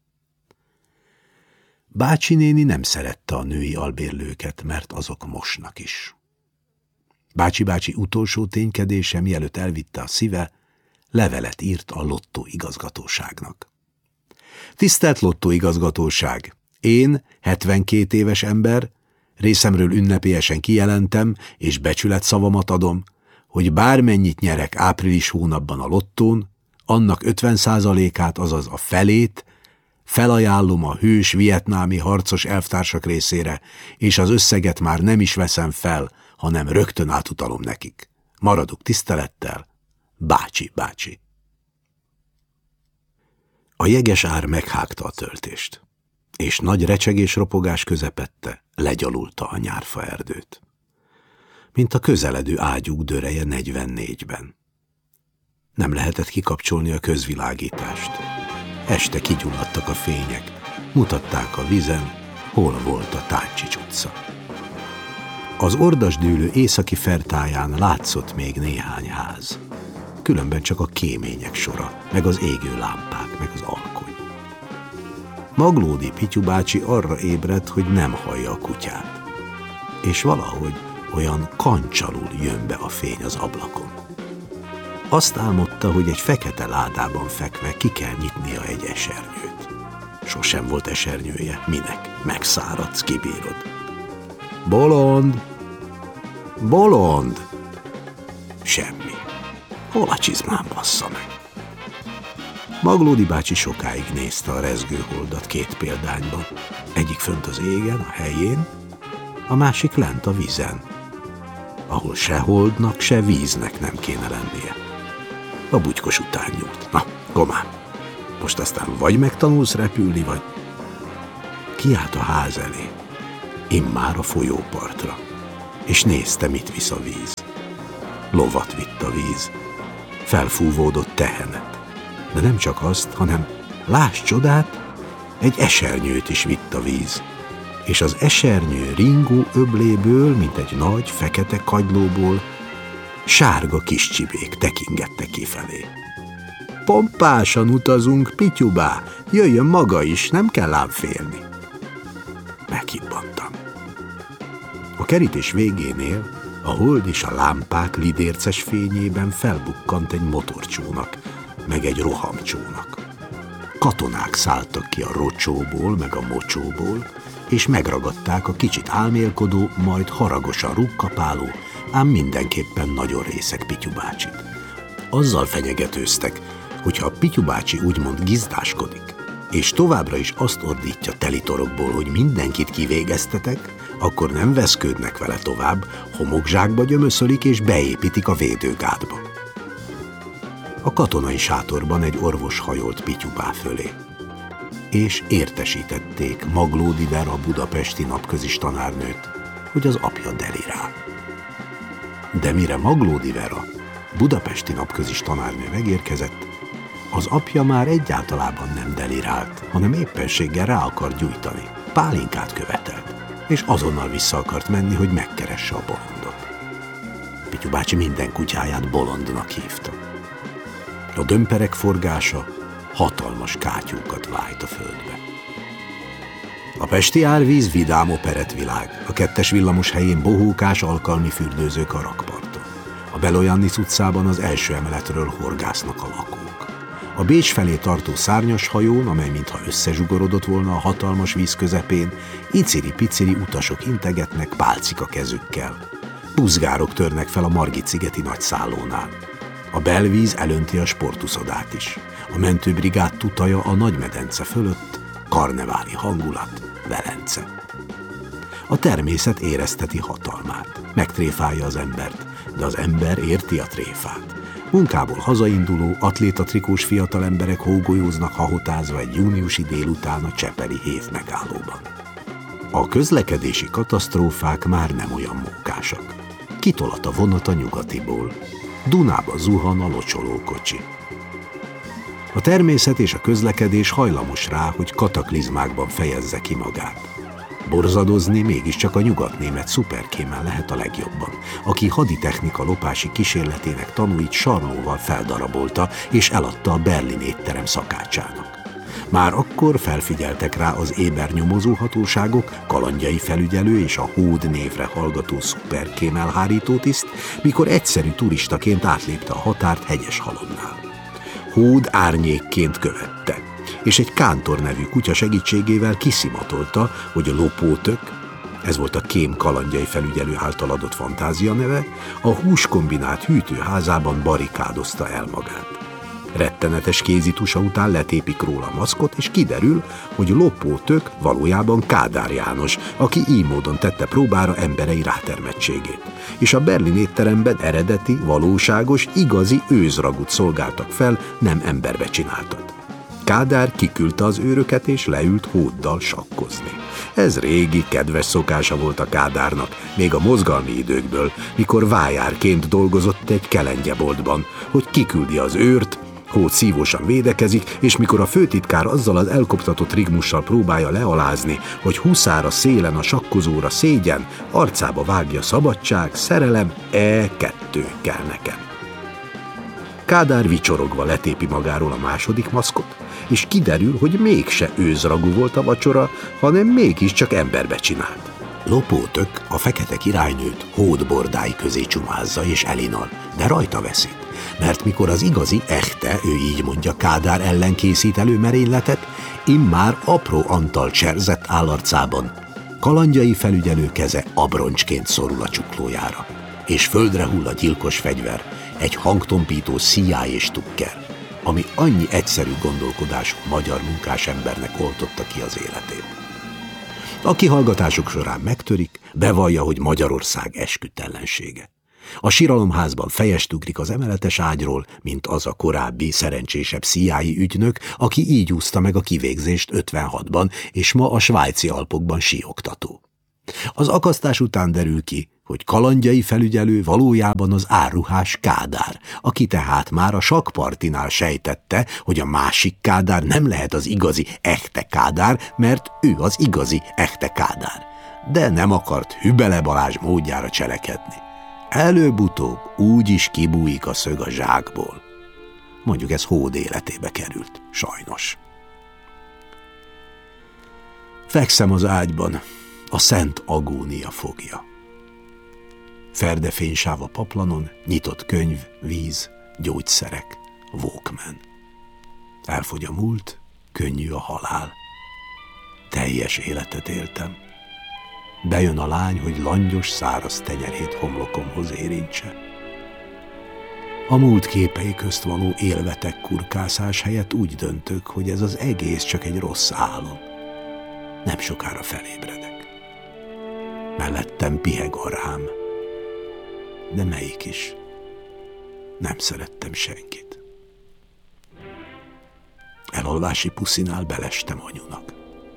Bácsi néni nem szerette a női albérlőket, mert azok mosnak is. Bácsi utolsó ténykedése, mielőtt elvitte a szíve, levelet írt a Lottó igazgatóságnak. Tisztelt Lottó igazgatóság! Én, 72 éves ember, részemről ünnepélyesen kijelentem, és becsületszavamat adom, hogy bármennyit nyerek április hónapban a lottón, annak 50%-át, azaz a felét felajánlom a hős vietnámi harcos elvtársak részére, és az összeget már nem is veszem fel, hanem rögtön átutalom nekik. Maradok tisztelettel, bácsi. A jeges ár meghágta a töltést, és nagy recsegés-ropogás közepette legyalulta a nyárfa erdőt. Mint a közeledő ágyúk döreje 44-ben. Nem lehetett kikapcsolni a közvilágítást. Este kigyulladtak a fények, mutatták a vizen, hol volt a Táncsics utca. Az ordasdőlő északi fertáján látszott még néhány ház. Különben csak a kémények sora, meg az égő lámpák, meg az alkony. Maglódi Pityu bácsi arra ébredt, hogy nem hallja a kutyát. És valahogy olyan kancsalul jön be a fény az ablakon. Azt álmodta, hogy egy fekete ládában fekve ki kell nyitnia egy esernyőt. Sosem volt esernyője, minek? Megszáradsz, kibírod. Bolond! Bolond! Semmi. Hol a csizmám, bassza meg? Maglódi bácsi sokáig nézte a rezgő holdat két példányban. Egyik fönt az égen, a helyén, a másik lent a vízen, ahol se holdnak, se víznek nem kéne lennie. A bugykos után nyúlt. Na, komám, most aztán vagy megtanulsz repülni, vagy... Kiállt a ház elé, immár a folyópartra, és nézte, mit visz a víz. Lovat vitt a víz, felfúvódott tehenet, de nem csak azt, hanem, láss csodát, egy esernyőt is vitt a víz, és az esernyő ringó öbléből, mint egy nagy, fekete kagylóból, sárga kis csibék tekingettek kifelé. Pompásan utazunk, Pityubá, jöjjön maga is, nem kell ám félni. Meghibbantam. A kerítés végénél a hold és a lámpák lidérces fényében felbukkant egy motorcsónak, meg egy rohamcsónak. Katonák szálltak ki a rocsóból, meg a mocsóból, és megragadták a kicsit álmélkodó, majd haragosan rúgkapáló, ám mindenképpen nagyon részeg Pityu bácsit. Azzal fenyegetőztek, hogyha a Pityu bácsi úgymond gizdáskodik, és továbbra is azt ordítja telitorokból, hogy mindenkit kivégeztetek, akkor nem veszködnek vele tovább, homokzsákba gyömöszölik és beépítik a védőgátba. A katonai sátorban egy orvos hajolt Pityubá fölé, és értesítették Maglódi Vera budapesti napközis tanárnőt, hogy az apja delirál. De mire Maglódi Vera budapesti napközis tanárnő megérkezett, az apja már egyáltalában nem delirált, hanem éppenséggel rá akart gyújtani, pálinkát követelt, és azonnal vissza akart menni, hogy megkeresse a bolondot. Pityu bácsi minden kutyáját bolondnak hívta. A dömperek forgása hatalmas kátyúkat vájt a földbe. A pesti árvíz vidám operettvilág, a 2-es villamos helyén bohókás alkalmi fürdőzők a rakparton. A Belojannis utcában az első emeletről horgásznak a lakók. A Bécs felé tartó szárnyas hajón, amely mintha összezsugorodott volna a hatalmas víz közepén, iciri-piciri utasok integetnek pálcika kezükkel. Buzgárok törnek fel a Margit-szigeti nagyszállónál. A belvíz elönti a sportuszodát is. A mentőbrigád tutaja a Nagymedence fölött, karneváli hangulat, Velence. A természet érezteti hatalmát, megtréfálja az embert, de az ember érti a tréfát. Munkából hazainduló, atlétatrikós fiatal emberek hógolyóznak hahotázva egy júniusi délután a csepeli hév megállóban. A közlekedési katasztrófák már nem olyan mókásak. Kitolat a vonat a nyugatiból. Dunába zuhan a locsolókocsi. A természet és a közlekedés hajlamos rá, hogy kataklizmákban fejezze ki magát. Borzadozni mégiscsak a nyugatnémet szuperkémen lehet a legjobban, aki haditechnika lopási kísérletének tanúit sarlóval feldarabolta és eladta a Berlin étterem szakácsának. Már akkor felfigyeltek rá az éber nyomozó hatóságok, kalandjai felügyelő és a Hód névre hallgató szuperkém elhárító tiszt, mikor egyszerű turistaként átlépte a határt Hegyeshalomnál. Hód árnyékként követte, és egy Kántor nevű kutya segítségével kiszimatolta, hogy a lopótök, ez volt a kém kalandjai felügyelő által adott fantázia neve, a húskombinát hűtőházában barikádozta el magát. Rettenetes kézitusa után letépik róla a maszkot, és kiderül, hogy lopótök valójában Kádár János, aki így módon tette próbára emberei rátermettségét. És a Berlin étteremben eredeti, valóságos, igazi őzragut szolgáltak fel, nem emberbe csináltat. Kádár kiküldte az őröket, és leült Hóddal sakkozni. Ez régi, kedves szokása volt a Kádárnak, még a mozgalmi időkből, mikor vájárként dolgozott egy kelengyeboltban, hogy kiküldi az őrt, Hód szívósan védekezik, és mikor a főtitkár azzal az elkoptatott rigmussal próbálja lealázni, hogy huszára szélen a sakkozóra szégyen, arcába vágja szabadság, szerelem, kettő kell nekem. Kádár vicsorogva letépi magáról a második maszkot, és kiderül, hogy mégse őzragú volt a vacsora, hanem mégiscsak emberbe csinált. Lopótök a fekete királynőt Hód bordái közé csumázza és elinal, de rajta veszít, mert mikor az igazi, echte, ő így mondja, Kádár ellen készít elő merényletet, immár apró Antal cserzett állarcában, kalandjai felügyelő keze abroncsként szorul a csuklójára. és földre hull a gyilkos fegyver, egy hangtompító CIA és Tucker, ami annyi egyszerű gondolkodású magyar munkásembernek oltotta ki az életét. A kihallgatások során megtörik, bevallja, hogy Magyarország esküdtellensége. A síralomházban fejest ugrik az emeletes ágyról, mint az a korábbi, szerencsésebb CIA ügynök, aki így úszta meg a kivégzést 56-ban, és ma a svájci Alpokban síoktató. Az akasztás után derül ki, hogy kalandjai felügyelő valójában az árruhás Kádár, aki tehát már a sakkpartinál sejtette, hogy a másik Kádár nem lehet az igazi, echte Kádár, mert ő az igazi, echte Kádár. De nem akart Hübele Balázs módjára cselekedni. Előbb-utóbb úgy is kibújik a szög a zsákból. Mondjuk ez Hód életébe került, sajnos. Fekszem az ágyban, a szent agónia fogja. Ferdefénysáv a paplanon, nyitott könyv, víz, gyógyszerek, Walkman. Elfogy a múlt, könnyű a halál. Teljes életet éltem. Bejön a lány, hogy langyos, száraz tenyerét homlokomhoz érintse. A múlt képei közt való élvetek kurkászás helyett úgy döntök, hogy ez az egész csak egy rossz álom. Nem sokára felébredek. Mellettem piheg a rám. De melyik is? Nem szerettem senkit. Elalvási puszinál belestem anyunak.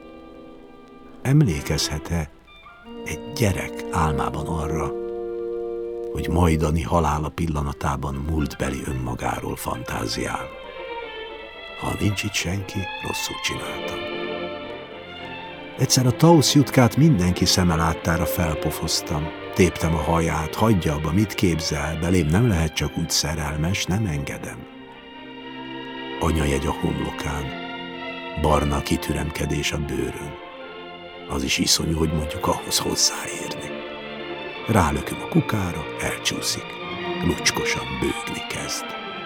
Emlékezhet-e egy gyerek álmában arra, hogy majdani halála pillanatában múltbeli önmagáról fantáziál? Ha nincs itt senki, rosszul csináltam. Egyszer a Tausz Jutkát mindenki szeme láttára felpofoztam. Téptem a haját, hagyja abba, mit képzel, belém nem lehet csak úgy szerelmes, nem engedem. Anyajegy a homlokán, barna kitüremkedés a bőrön. Az is iszonyú, hogy mondjuk ahhoz hozzáérni. Rálököm a kukára, elcsúszik, lucskosan bőgni kezd.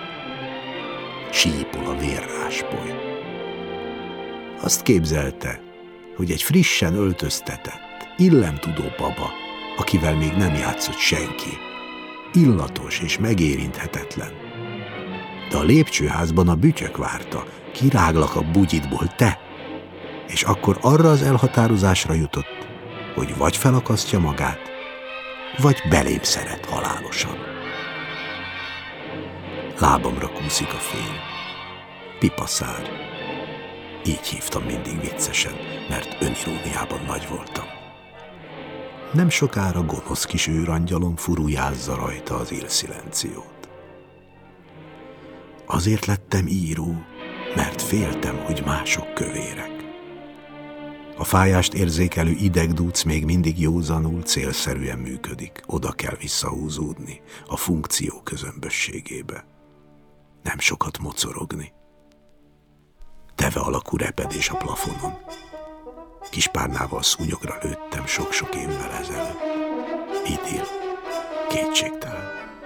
Sípol a vérráspoly. Azt képzelte, hogy egy frissen öltöztetett, illemtudó baba, akivel még nem játszott senki, illatos és megérinthetetlen. De a lépcsőházban a bütyök várta, kiráglak a bugyitból, te! És akkor arra az elhatározásra jutott, hogy vagy felakasztja magát, vagy belém szeret halálosan. Lábamra kúszik a fény. Pipaszár. Így hívtam mindig viccesen, mert öniróniában nagy voltam. Nem sokára gonosz kis őrangyalom furujázza rajta az il szilenciót. Azért lettem író, mert féltem, hogy mások kövérek. A fájást érzékelő idegdúc még mindig józanul, célszerűen működik. Oda kell visszahúzódni, a funkció közömbösségébe. Nem sokat mocorogni. Teve alakú repedés a plafonon. Kispárnával szúnyogra lőttem sok-sok évvel ezelőtt. Idill, kétségtelen.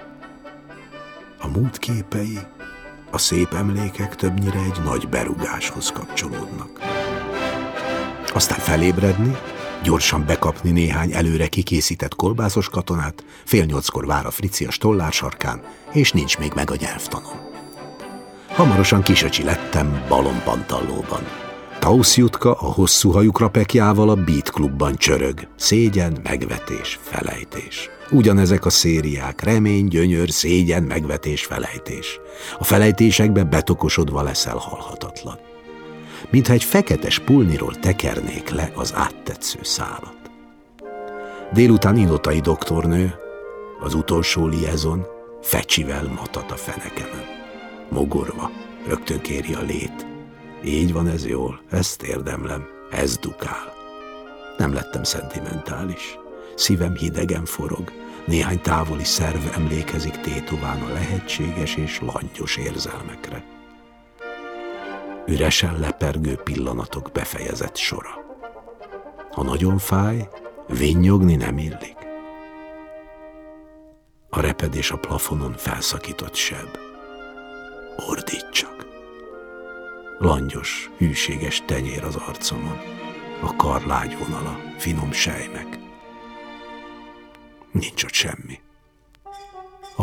A múlt képei, a szép emlékek többnyire egy nagy berugáshoz kapcsolódnak. Aztán felébredni, gyorsan bekapni néhány előre kikészített kolbászos katonát, 7:30 vár a frici a stollár sarkán, és nincs még meg a nyelvtanom. Hamarosan kisöcsi lettem balonpantallóban. Tausz Jutka a hosszú hajú krapekjával a Beat klubban csörög. Szégyen, megvetés, felejtés. Ugyanezek a szériák, remény, gyönyör, szégyen, megvetés, felejtés. A felejtésekbe betokosodva leszel halhatatlan. Mintha egy fekete spulniról tekernék le az áttetsző szálat. Délután Inotai doktornő, az utolsó liaison, fecsivel matat a fenekemen. Mogorva, rögtön kéri a lét. Így van ez jól, ezt érdemlem, ez dukál. Nem lettem szentimentális. Szívem hidegen forog, néhány távoli szerv emlékezik tétován a lehetséges és langyos érzelmekre. Üresen lepergő pillanatok befejezett sora. Ha nagyon fáj, vinnyogni nem illik. A repedés a plafonon felszakított seb. Ordíts csak. Langyos, hűséges tenyér az arcomon, a kar lágy vonala, finom sejmek. Nincs ott semmi.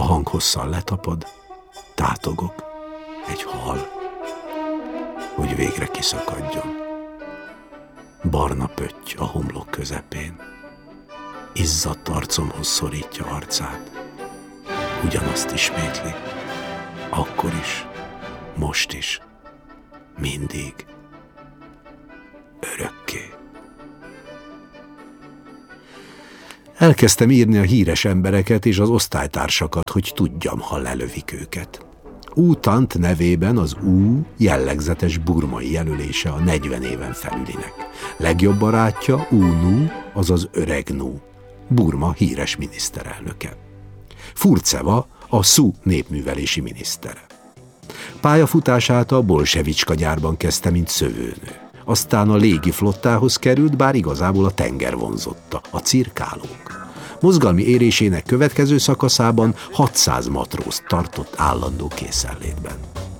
hang hosszan letapad, tátogok, egy hal, hogy végre kiszakadjon. Barna pötty a homlok közepén, izzadt arcomhoz szorítja arcát. Ugyanazt ismétli, akkor is, most is, mindig, örökké. Elkezdtem írni a híres embereket és az osztálytársakat, hogy tudjam, ha lelövik őket. U Thant nevében az U jellegzetes burmai jelölése a 40 éven felülinek. Legjobb barátja U Nu, azaz öreg Nu, Burma híres miniszterelnöke. Furceva a Szu népművelési minisztere. Pályafutását a bolsevicska gyárban kezdte, mint szövőnő. Aztán a légiflottához került, bár igazából a tenger vonzotta, a cirkálók. Mozgalmi érésének következő szakaszában 600 matrózt tartott állandó készenlétben.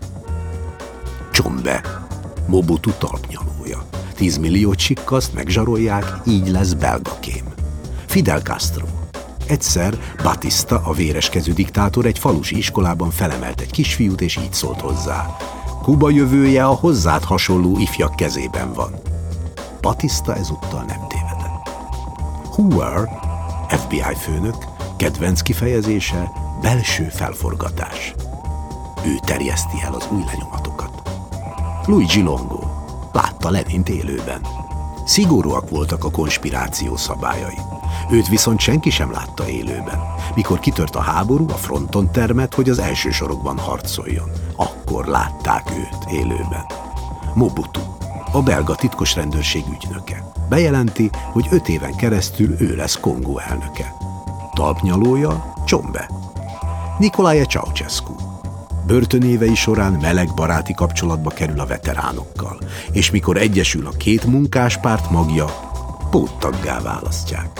Chombe, Mobutu talpnyalója. 10 milliót sikkaszt, megzsarolják, így lesz belgakém. Fidel Castro. Egyszer Batista, a véreskezű diktátor egy falusi iskolában felemelt egy kisfiút, és így szólt hozzá: Kuba jövője a hozzád hasonló ifjak kezében van. Batista ezúttal nem tévedett. Hoover, FBI főnök, kedvenc kifejezése belső felforgatás. Ő terjeszti el az új lenyomatokat. Luigi Longo látta Lenint élőben. Szigorúak voltak a konspiráció szabályai. Őt viszont senki sem látta élőben. Mikor kitört a háború, a fronton termett, hogy az első sorokban harcoljon. Akkor látták őt élőben. Mobutu, a belga titkos rendőrség ügynöke. Bejelenti, hogy 5 éven keresztül ő lesz Kongó elnöke. Talpnyalója Chombe. Nicolae Ceausescu. Börtönévei során meleg baráti kapcsolatba kerül a veteránokkal, és mikor egyesül a két munkáspárt magja, póttaggá választják.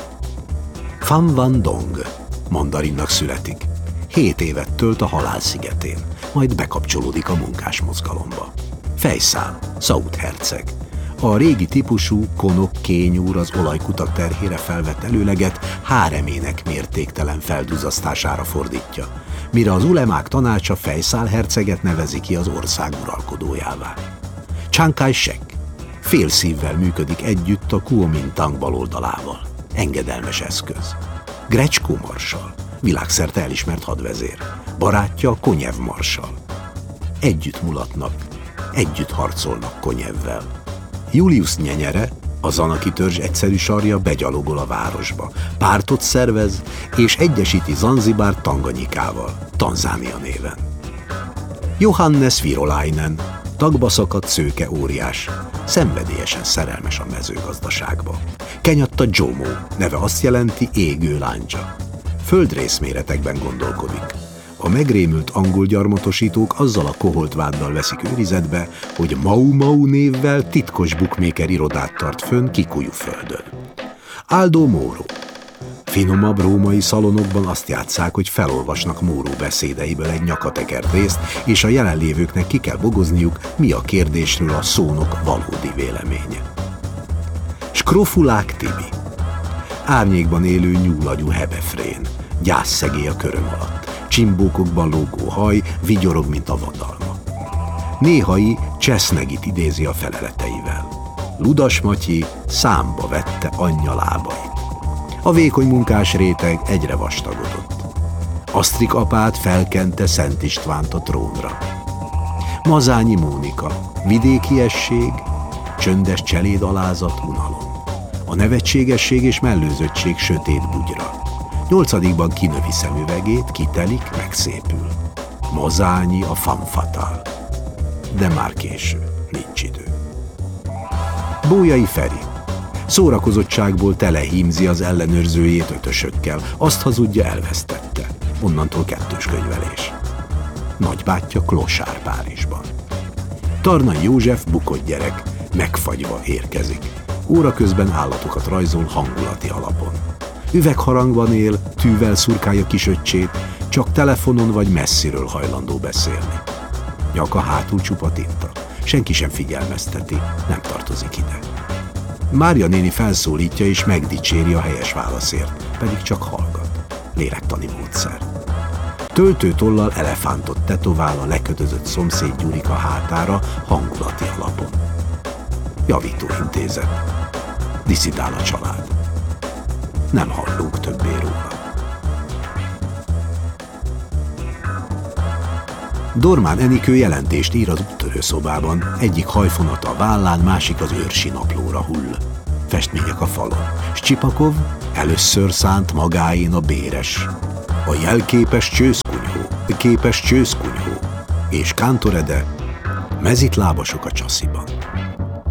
Pham Van Dong mandarinnak születik. 7 évet tölt a halál szigetén, majd bekapcsolódik a munkásmozgalomba. Fejszál, Szaut herceg. A régi típusú konok kényúr az olajkutak terhére felvett előleget háremének mértéktelen felduzasztására fordítja, mire az ulemák tanácsa Fejszál herceget nevezi ki az ország uralkodójává. Chiang Kai-shek fél szívvel működik együtt a Kuomintang baloldalával. Engedelmes eszköz. Grecskó marsall, világszerte elismert hadvezér. Barátja Konyev marsall. Együtt mulatnak, együtt harcolnak Konyevvel. Julius Nyenyere, a zanaki törzs egyszerű sarja begyalogol a városba. Pártot szervez, és egyesíti Zanzibárt Tanganyikával, Tanzánia néven. Johannes Virolainen, tagba szakadt szőke óriás, szenvedélyesen szerelmes a mezőgazdaságba. Kenyatta Jomo, neve azt jelenti égő láncsa. Földrészméretekben gondolkodik. A megrémült angol gyarmatosítók azzal a koholt váddal veszik őrizetbe, hogy Mau Mau névvel titkos bookmaker irodát tart fönn Kikuyu földön. Aldo Moro. Finomabb római szalonokban azt játsszák, hogy felolvasnak Móró beszédeiből egy nyakatekert részt, és a jelenlévőknek ki kell bogozniuk, mi a kérdésről a szónok valódi véleménye. Skrofulák Tibi. Árnyékban élő nyúlagyú hebefrén, gyászszegély a köröm alatt, csimbókokban lógó haj, vigyorog, mint a vadalma. Néhai Csesznegit idézi a feleleteivel. Ludas Matyi számba vette anyja lábait. A vékony munkás réteg egyre vastagodott. Asztrik apát felkente Szent Istvánt a trónra. Mazányi Mónika, vidékiesség, csöndes cseléd alázat, unalom. A nevetségesség és mellőzöttség sötét bugyra. 8-ban kinövi szemüvegét, kitelik, megszépül. Mazányi a femme fatale. De már késő, nincs idő. Bolyai Feri. Szórakozottságból telehímzi az ellenőrzőjét ötösökkel, azt hazudja, elvesztette. Onnantól 2. könyvelés. Nagybátyja klosár Párizsban. Tarnay József bukott gyerek, megfagyva érkezik. Óra közben állatokat rajzol hangulati alapon. Üvegharangban él, tűvel szurkálja kisöccsét, csak telefonon vagy messziről hajlandó beszélni. Nyaka hátul csupa tinta. Senki sem figyelmezteti, nem tartozik ide. Mária néni felszólítja és megdicséri a helyes válaszért, pedig csak hallgat. Lélektani módszer. Töltőtollal elefántot tetovál a lekötözött szomszéd Gyurika hátára hangulati alapon. Javítóintézet. Diszidál a család. Nem hallunk többé róla. Dormán Enikő jelentést ír az úttörőszobában, egyik hajfonata a vállán, másik az őrsi naplóra hull. Festmények a falon. Scipakov először szánt magáén a béres, a jelképes csőszkunyhó, és Kántorede mezitlábasok a csasziban.